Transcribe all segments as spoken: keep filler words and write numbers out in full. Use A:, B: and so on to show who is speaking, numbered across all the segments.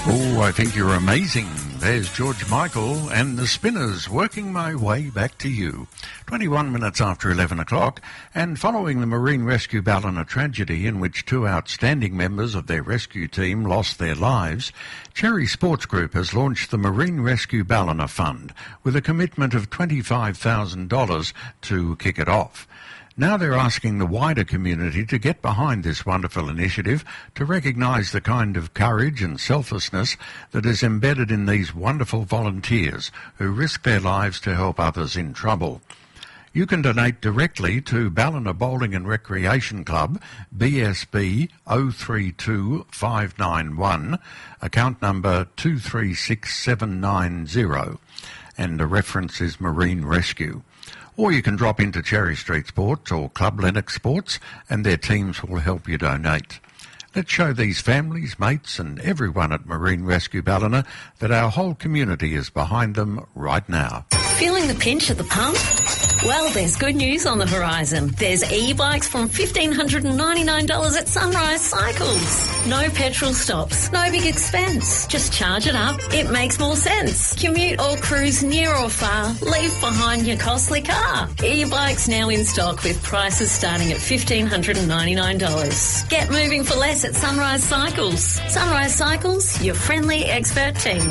A: Oh, I think you're amazing. There's George Michael and the Spinners, working my way back to you. twenty-one minutes after eleven o'clock, and following the Marine Rescue Ballina tragedy in which two outstanding members of their rescue team lost their lives, Cherry Sports Group has launched the Marine Rescue Ballina Fund with a commitment of twenty-five thousand dollars to kick it off. Now they're asking the wider community to get behind this wonderful initiative to recognise the kind of courage and selflessness that is embedded in these wonderful volunteers who risk their lives to help others in trouble. You can donate directly to Ballina Bowling and Recreation Club, B S B zero three two five nine one, account number two three six seven nine zero, and the reference is Marine Rescue. Or you can drop into Cherry Street Sports or Club Lennox Sports and their teams will help you donate. Let's show these families, mates and everyone at Marine Rescue Ballina that our whole community is behind them right now.
B: Feeling the pinch at the pump? Well, there's good news on the horizon. There's e-bikes from one thousand five hundred ninety-nine dollars at Sunrise Cycles. No petrol stops, no big expense. Just charge it up. It makes more sense. Commute or cruise near or far. Leave behind your costly car. E-bikes now in stock with prices starting at one thousand five hundred ninety-nine dollars. Get moving for less at Sunrise Cycles. Sunrise Cycles, your friendly expert team.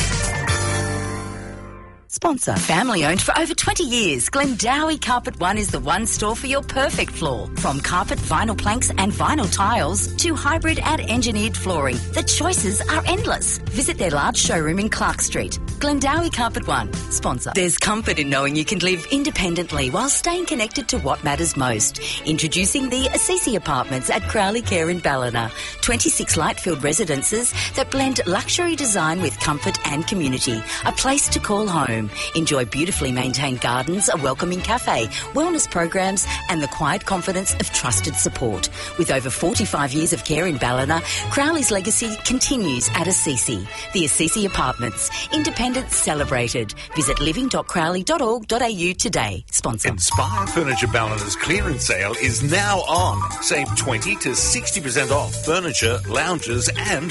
C: Sponsor. Family owned for over twenty years, Glendowie Carpet One is the one store for your perfect floor. From carpet, vinyl planks and vinyl tiles to hybrid and engineered flooring, the choices are endless. Visit their large showroom in Clark Street. Glendowie Carpet One. Sponsor. There's comfort in knowing you can live independently while staying connected to what matters most. Introducing the Assisi Apartments at Crowley Care in Ballina. twenty-six light-filled residences that blend luxury design with comfort and community. A place to call home. Enjoy beautifully maintained gardens, a welcoming cafe, wellness programs and the quiet confidence of trusted support. With over forty-five years of care in Ballina, Crowley's legacy continues at Assisi. The Assisi Apartments. Independence celebrated. Visit living dot crowley dot org dot a u today. Sponsor.
D: Inspire Furniture Ballina's clearance sale is now on. Save twenty to sixty percent off furniture, lounges and